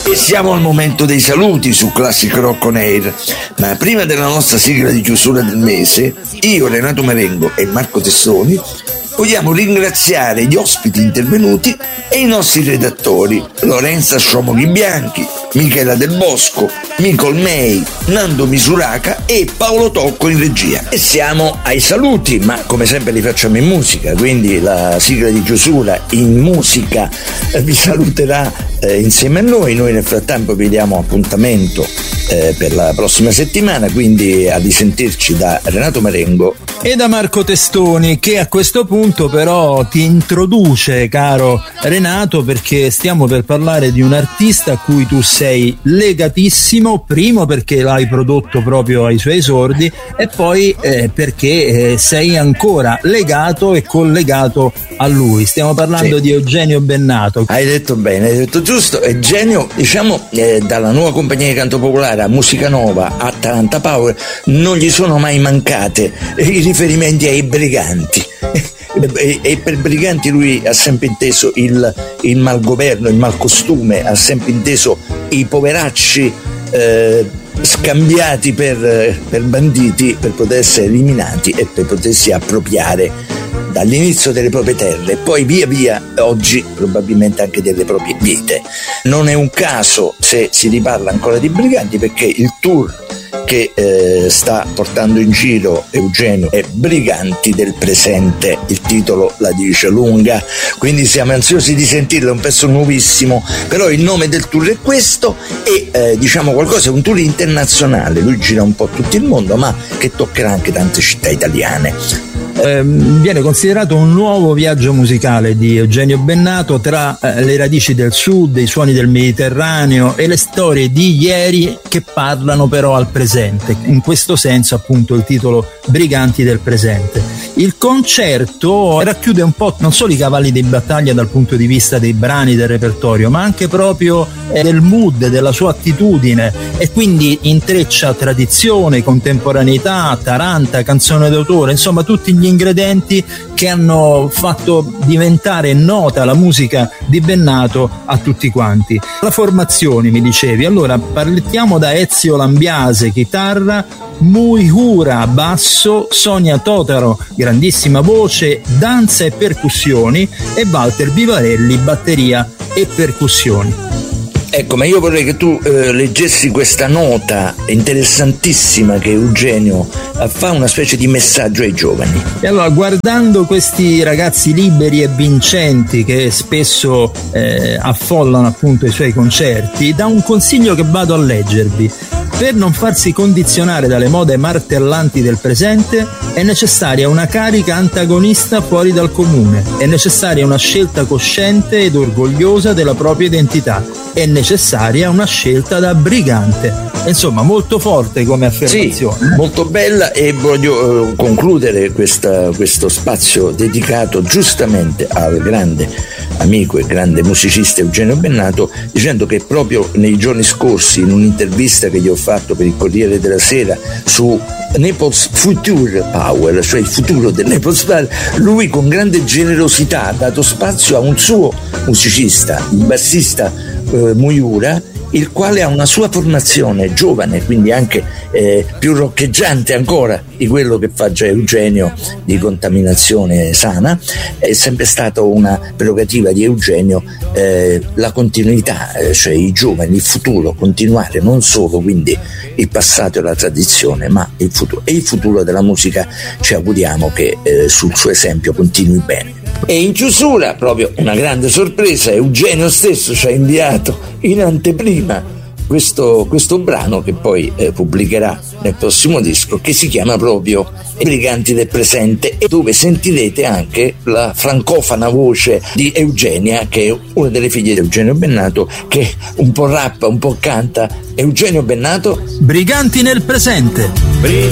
E siamo al momento dei saluti su Classic Rock On Air, ma prima della nostra sigla di chiusura del mese, io, Renato Marengo e Marco Testoni vogliamo ringraziare gli ospiti intervenuti e i nostri redattori Lorenza Sciomoghi Bianchi, Michela Del Bosco, Nicole May, Nando Misuraka e Paolo Tocco in regia. E siamo ai saluti, ma come sempre li facciamo in musica, quindi la sigla di chiusura in musica vi saluterà insieme a noi. Noi nel frattempo vi diamo appuntamento per la prossima settimana, quindi a risentirci da Renato Marengo e da Marco Testoni, che a questo punto però ti introduce, caro Renato, perché stiamo per parlare di un artista a cui tu sei legatissimo, primo perché l'hai prodotto proprio ai suoi esordi e poi perché sei ancora legato e collegato a lui. Stiamo parlando di Eugenio Bennato. Hai detto bene, hai detto giusto. Eugenio, diciamo, dalla nuova compagnia di canto popolare a Musica Nova a Taranta Power non gli sono mai mancate i riferimenti ai briganti. E per briganti lui ha sempre inteso il malgoverno, il malcostume, ha sempre inteso i poveracci scambiati per banditi per poter essere eliminati e per potersi appropriare dall'inizio delle proprie terre, poi via via oggi probabilmente anche delle proprie vite. Non è un caso se si riparla ancora di briganti, perché il tour che sta portando in giro Eugenio è Briganti del presente, il titolo la dice lunga, quindi siamo ansiosi di sentirlo, è un pezzo nuovissimo, però il nome del tour è questo e diciamo qualcosa, è un tour internazionale, lui gira un po' tutto il mondo ma che toccherà anche tante città italiane. Viene considerato un nuovo viaggio musicale di Eugenio Bennato tra le radici del sud, i suoni del Mediterraneo e le storie di ieri che parlano però al presente. In questo senso appunto il titolo Briganti del presente. Il concerto racchiude un po' non solo i cavalli di battaglia dal punto di vista dei brani del repertorio, ma anche proprio del mood, della sua attitudine, e quindi intreccia tradizione, contemporaneità, taranta, canzone d'autore, insomma tutti gli ingredienti che hanno fatto diventare nota la musica di Bennato a tutti quanti. La formazione, mi dicevi, allora partiamo da Ezio Lambiase, chitarra, Muihura, basso, Sonia Totaro, grandissima voce, danza e percussioni, e Walter Vivarelli, batteria e percussioni. Ecco, ma io vorrei che tu leggessi questa nota interessantissima che Eugenio fa, una specie di messaggio ai giovani. E allora, guardando questi ragazzi liberi e vincenti che spesso affollano appunto i suoi concerti, dà un consiglio che vado a leggervi. Per non farsi condizionare dalle mode martellanti del presente è necessaria una carica antagonista fuori dal comune, è necessaria una scelta cosciente ed orgogliosa della propria identità, è necessaria una scelta da brigante. Insomma, molto forte come affermazione. Sì, molto bella, e voglio concludere questo spazio dedicato giustamente al grande amico e grande musicista Eugenio Bennato dicendo che proprio nei giorni scorsi, in un'intervista che gli ho fatto per il Corriere della Sera su Naples Future Power, cioè il futuro del Naples Power, lui con grande generosità ha dato spazio a un suo musicista, il bassista Muihura, il quale ha una sua formazione giovane, quindi anche più roccheggiante ancora di quello che fa già Eugenio, di contaminazione sana. È sempre stata una prerogativa di Eugenio la continuità, cioè i giovani, il futuro, continuare non solo quindi il passato e la tradizione, ma il futuro, e il futuro della musica ci auguriamo che sul suo esempio continui bene. E in chiusura, proprio una grande sorpresa, Eugenio stesso ci ha inviato in anteprima questo brano che poi pubblicherà nel prossimo disco, che si chiama proprio I Briganti del presente, e dove sentirete anche la francofana voce di Eugenia, che è una delle figlie di Eugenio Bennato, che un po' rappa, un po' canta. Eugenio Bennato, Briganti nel presente.